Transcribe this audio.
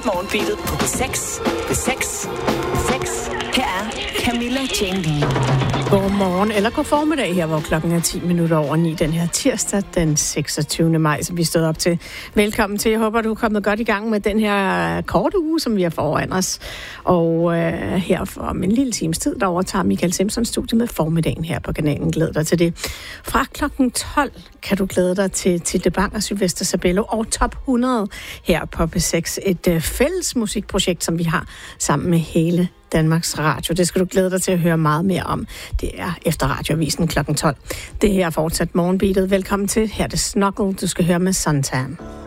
Morgenbeatet på P6. P6. Her er Camilla Jane Lea. Godmorgen eller god formiddag her, hvor klokken er 10 minutter over 9 den her tirsdag den 26. maj, som vi stod op til. Velkommen til. Jeg håber, du er kommet godt i gang med den her korte uge, som vi har foran os. Og her om en lille times tid, der overtager Michael Simpsons studie med formiddagen her på kanalen. Glæd dig til det. Fra klokken 12 kan du glæde dig til Det Bang og Sylvester Sabello og Top 100 her på P6. Et fælles musikprojekt, som vi har sammen med hele Danmarks Radio. Det skal du glæde dig til at høre meget mere om. Det er efter radioavisen klokken 12. Det her er fortsat Morgenbeatet. Velkommen til. Her er det Snuggle, du skal høre med Suntan.